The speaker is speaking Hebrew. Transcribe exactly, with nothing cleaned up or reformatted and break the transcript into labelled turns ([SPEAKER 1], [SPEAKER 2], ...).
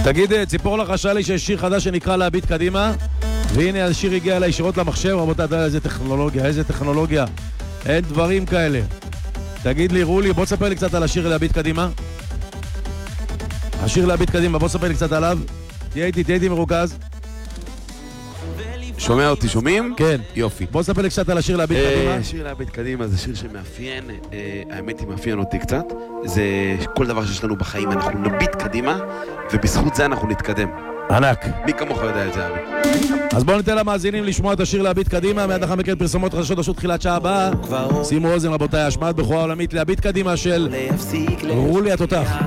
[SPEAKER 1] תגיד, ציפור לחשה לי שיש שיר חדש שנקרא להביט קדימה, והנה השיר הגיע אליי ישירות למחשב. רבותיי, אתה יודע איזה טכנולוגיה, איזה טכנולוגיה, אין דברים כאלה. תגיד לי, רולי, בוא תספר לי קצת על השיר להביט קדימה. השיר להביט קדימה, בוא תספר לי קצת עליו. תהיה איתי, תהיה איתי מרוכז.
[SPEAKER 2] שומע אותי, שומעים?
[SPEAKER 1] כן.
[SPEAKER 2] יופי.
[SPEAKER 1] בוא תספר לי קצת על השיר להביט קדימה.
[SPEAKER 2] שיר להביט קדימה זה שיר שמאפיין, האמת היא מאפיין אותי קצת. זה כל דבר שיש לנו בחיים, אנחנו נביט קדימה, ובזכות זה אנחנו נתקדם.
[SPEAKER 1] ענק.
[SPEAKER 2] מי כמוך יודע את זה, אבי?
[SPEAKER 1] אז בואו ניתן למאזינים לשמוע את השיר להביט קדימה. מיד לאחר מכן פרסומות חדשות רשות תחילת שעה הבאה. שימו אוזן רבותיי, השמעת בכורה עולמית להביט קדימה של רולי התותח.